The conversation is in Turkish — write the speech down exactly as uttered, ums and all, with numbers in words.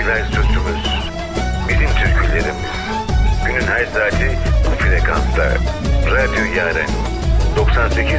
İstiklal Sütümüz. Bizim türkülerimiz. Günün her saati bu frekansta. Radyo Yaren doksan sekiz